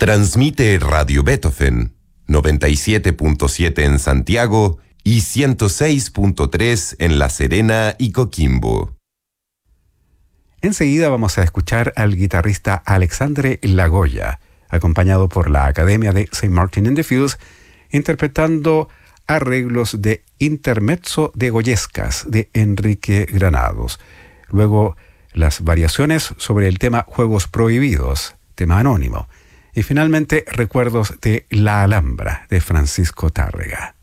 Transmite Radio Beethoven, 97.7 en Santiago y 106.3 en La Serena y Coquimbo. Enseguida vamos a escuchar al guitarrista Alexandre Lagoya, acompañado por la Academia de St. Martin in the Fields, interpretando arreglos de Intermezzo de Goyescas de Enrique Granados. Luego, las variaciones sobre el tema Juegos Prohibidos, tema anónimo. Y finalmente, recuerdos de La Alhambra de Francisco Tárrega.